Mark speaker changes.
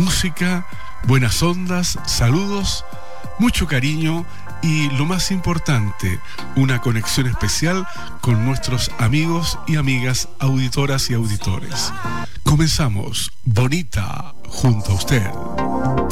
Speaker 1: música, buenas ondas, saludos, mucho cariño y, lo más importante, una conexión especial con nuestros amigos y amigas auditoras y auditores. Comenzamos Bonita junto a usted.